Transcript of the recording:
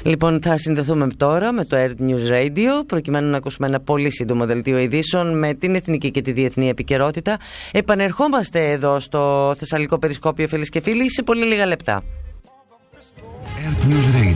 Λοιπόν, θα συνδεθούμε τώρα με το Earth News Radio προκειμένου να ακούσουμε ένα πολύ σύντομο δελτίο ειδήσεων με την εθνική και τη διεθνή επικαιρότητα. Επανερχόμαστε εδώ στο Θεσσαλικό Περισκόπιο, φίλες και φίλοι, σε πολύ λίγα λεπτά. Earth News Radio.